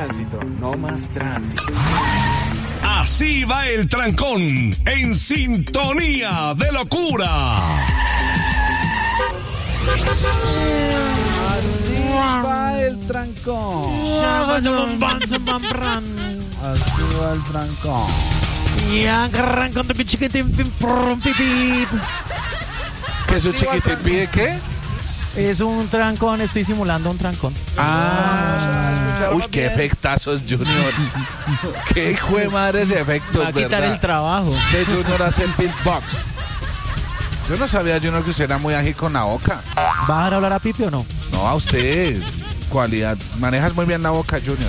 tránsito, no más tránsito. Así va el trancón, en sintonía de locura. Así va el trancón. Así va el trancón. ¿Qué es un chiquitín pide qué? Es un trancón, estoy simulando un trancón. Uy, qué efectazos, Junior. Qué hijo de madre ese efecto. Va a quitar el trabajo. Sí, Junior hace el beatbox. Yo no sabía, Junior, que usted era muy ágil con la boca. ¿Va a dejar hablar a Pipi o no? No, a usted. Cualidad. Manejas muy bien la boca, Junior.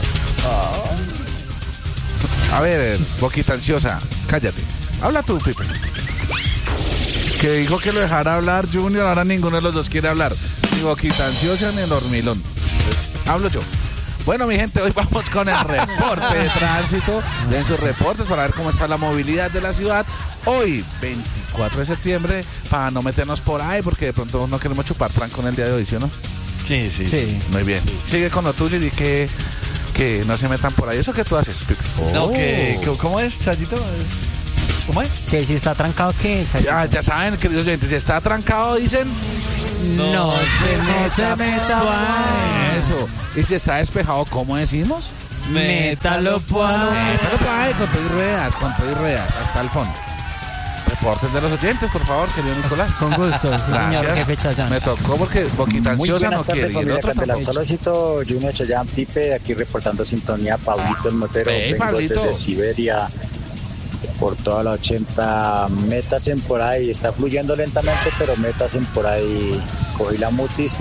A ver, boquita ansiosa, cállate. Habla tú, Pipe. Que dijo que lo dejara hablar, Junior. Ahora ninguno de los dos quiere hablar. Ni boquita ansiosa ni el hormilón. Entonces, hablo yo. Bueno, mi gente, hoy vamos con el reporte de tránsito. Den sus reportes para ver cómo está la movilidad de la ciudad. Hoy, 24 de septiembre, para no meternos por ahí, porque de pronto no queremos chupar trancón el día de hoy, ¿sí o no? Sí. Muy bien. Sigue con lo tuyo y di que no se metan por ahí. ¿Eso que tú haces, Pipe? No, ¿cómo es, Chayito? ¿Cómo es? Que si está trancado, ¿qué? Ya saben, queridos oyentes, si está trancado, dicen... No se meta. Eso. Y si está despejado, ¿cómo decimos? Métalo por ahí, con todo y ruedas, hasta el fondo. Reportes de los oyentes, por favor, querido Nicolás. Con gusto, sí, señor jefe Chayán. Me tocó porque boquita ansiosa no quiere. Y el otro tampoco. Solocito, Junior Chayán, Pipe, aquí reportando sintonía, Pablito el motero. Vengo Pablito. desde Siberia, por toda la 80, métasen por ahí, está fluyendo lentamente, pero métasen por ahí. Cogí la mutis,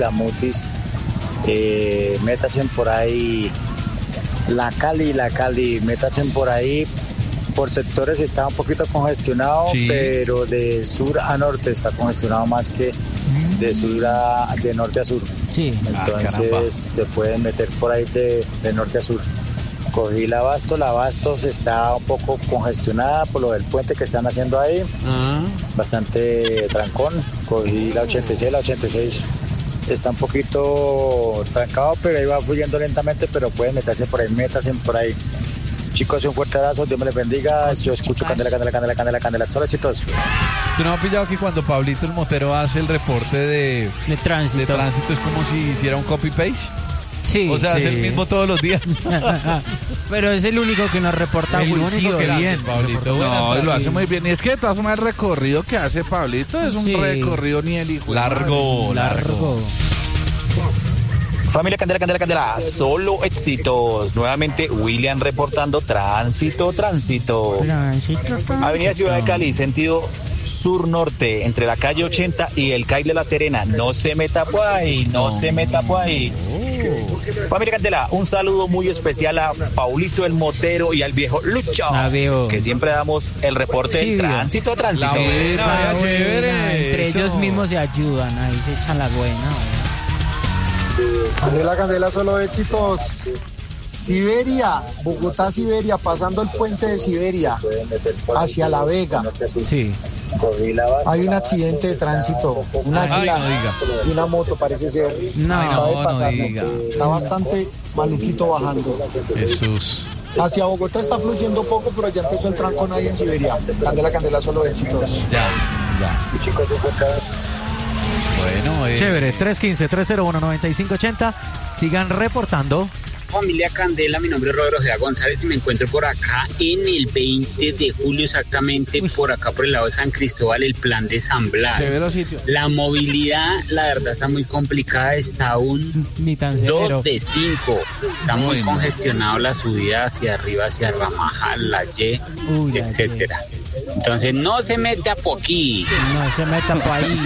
métasen por ahí. La Cali, métasen por ahí. Por sectores está un poquito congestionado, sí, pero de sur a norte está congestionado más que de norte a sur. Sí. Entonces se pueden meter por ahí de norte a sur. Cogí la Bastos está un poco congestionada por lo del puente que están haciendo ahí. Bastante trancón. Cogí la 86 está un poquito trancado, pero ahí va fluyendo lentamente, pero pueden meterse por ahí, métasen por ahí. Chicos, un fuerte abrazo, Dios me les bendiga. Yo escucho Candela. Solo chitos. ¿Usted no ha pillado que cuando Pablito el motero hace el reporte de tránsito es como si hiciera un copy-paste? Sí. O sea, hace el mismo todos los días. Pero es el único que nos reporta muy bien, Pablito. No, lo hace muy bien. Y es que de todas formas el recorrido que hace Pablito es un recorrido ni el hijo. Largo. Familia Candela, solo éxitos. Nuevamente William reportando tránsito. Avenida Ciudad de Cali, sentido sur-norte, entre la calle 80 y el CAI de La Serena. No se meta por ahí. Familia Candela, un saludo muy especial a Paulito el motero y al viejo Lucho, que siempre damos el reporte del tránsito. Chévere. Entre ellos mismos se ayudan, ahí se echan la buena. Candela, solo éxitos. Siberia, Bogotá, Siberia, pasando el puente de Siberia hacia La Vega. Sí. Hay un accidente de tránsito, una águila y una moto, parece ser. No diga. Está bastante maluquito bajando. Jesús. Hacia Bogotá está fluyendo poco, pero ya empezó el trancón ahí en Siberia. Candela, solo éxitos. Ya. Chicos, un fuerte abrazo. Bueno, chévere, 315-301-9580. Sigan reportando. Familia Candela, mi nombre es Rodrigo Ojeda González y me encuentro por acá en el 20 de julio exactamente, por acá por el lado de San Cristóbal, el plan de San Blas. La movilidad, la verdad, está muy complicada, está un 2 de 5. Está muy congestionado la subida hacia arriba, hacia Ramajal, la Y, etcétera. Entonces no se meta por aquí. No se meta por ahí.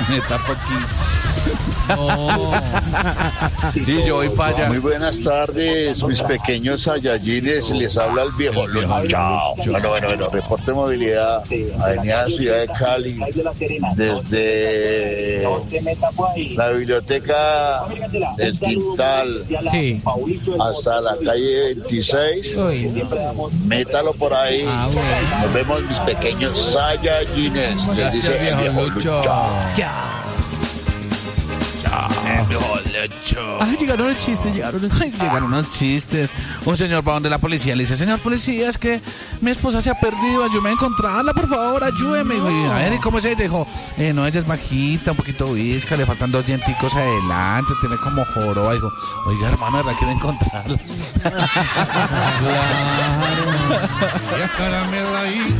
No. Sí, yo voy para allá. Muy buenas tardes, mis pequeños Saiyajines. Les habla el viejo Lucho. Chao. Bueno, reporte de movilidad. Avenida Ciudad de Cali. Desde la biblioteca del Quintal hasta la calle 26. Métalo por ahí. Nos vemos, mis pequeños Saiyajines. Les dice el viejo Lucho. Ya. El viejo muchacho. Ay, llegaron los chistes. Llegaron unos chistes. Un señor va donde la policía le dice, señor policía, es que mi esposa se ha perdido, ayúdeme a encontrarla, por favor, ayúdeme. Y, a ver, ¿y cómo es ella? Dijo, no, ella es bajita, un poquito visca, le faltan 2 dienticos adelante, tiene como joroba. Dijo, oiga, hermano, ¿verdad quiere encontrarla? Claro.